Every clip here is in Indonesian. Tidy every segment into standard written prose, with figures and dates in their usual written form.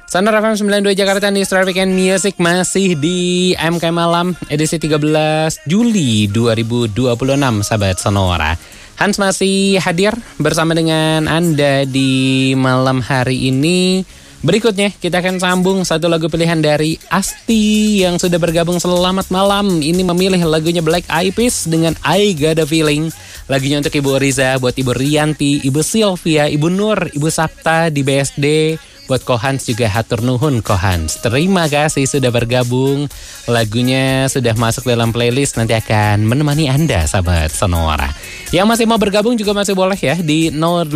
Sonora FM 92 Jakarta News Traffic and Music masih di MK Malam edisi 13 Juli 2026, sahabat Sonora. Hans masih hadir bersama dengan Anda di malam hari ini. Berikutnya kita akan sambung satu lagu pilihan dari Asti yang sudah bergabung selamat malam. Ini memilih lagunya Black Eyed Peas dengan I Got a Feeling. Lagunya untuk Ibu Riza, buat Ibu Rianti, Ibu Sylvia, Ibu Nur, Ibu Sapta di BSD. Buat Kohans juga hatur nuhun Kohans. Terima kasih sudah bergabung. Lagunya sudah masuk dalam playlist, nanti akan menemani Anda sahabat Sonora. Yang masih mau bergabung juga masih boleh ya di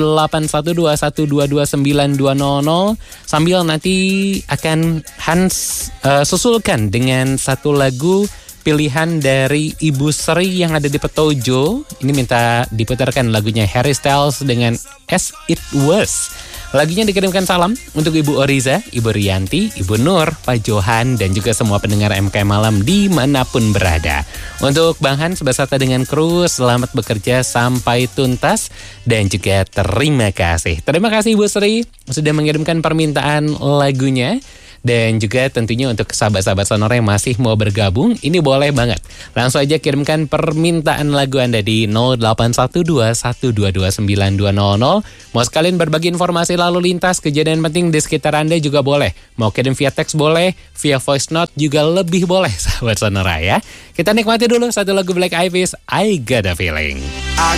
081212292200. Sambil nanti akan Hans susulkan dengan satu lagu pilihan dari Ibu Sri yang ada di Petojo. Ini minta diputarkan lagunya Harry Styles dengan As It Was. Lagunya dikirimkan salam untuk Ibu Oriza, Ibu Rianti, Ibu Nur, Pak Johan, dan juga semua pendengar MK Malam dimanapun berada. Untuk Bang Hans beserta dengan kru, selamat bekerja sampai tuntas dan juga terima kasih. Terima kasih Ibu Sri sudah mengirimkan permintaan lagunya. Dan juga tentunya untuk sahabat-sahabat Sonora yang masih mau bergabung, ini boleh banget. Langsung aja kirimkan permintaan lagu Anda di 081212292200. Mau sekalian berbagi informasi lalu lintas, kejadian penting di sekitar Anda juga boleh. Mau kirim via teks boleh, via voice note juga lebih boleh sahabat Sonora ya. Kita nikmati dulu satu lagu Black Eyed Peas, I Got a Feeling.